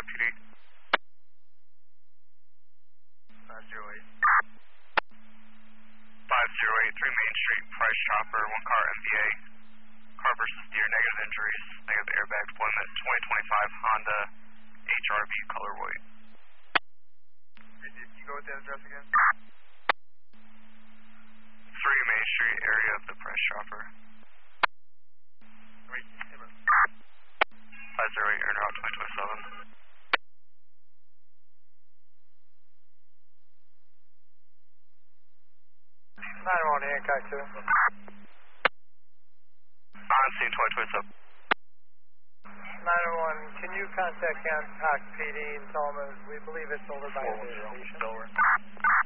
PD. 508. 508, 3 Main Street, Price Chopper, 1 car MVA. Car versus Deer, negative injuries, negative airbag deployment, 2025 Honda HRV color white. Can you go with that address again? 3 Main Street, area of the Price Chopper. Wait, 508, earn route 2027. 9-1 Hancock 2. On scene 2027. 901, can you contact Hancock PD and tell them we believe it's over by the station?